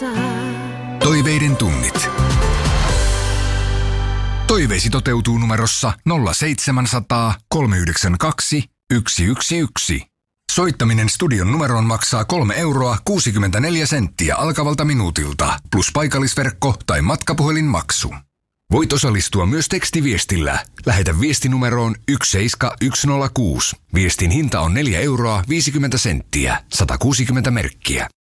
Toiveiden tunnit. Toiveisi toteutuu numerossa 0700 392 111. Soittaminen studion numeroon maksaa 3,64 € alkavalta minuutilta, plus paikallisverkko tai matkapuhelinmaksu. Voit osallistua myös tekstiviestillä. Lähetä viesti numeroon 17106. Viestin hinta on 4,50 €, 160 merkkiä.